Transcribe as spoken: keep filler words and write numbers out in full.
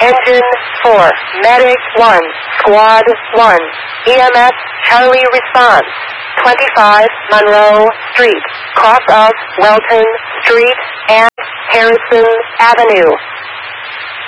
Engine four, Medic one, Squad one, E M S Charlie response. twenty-five Monroe Street, cross of Welton Street and Harrison Avenue.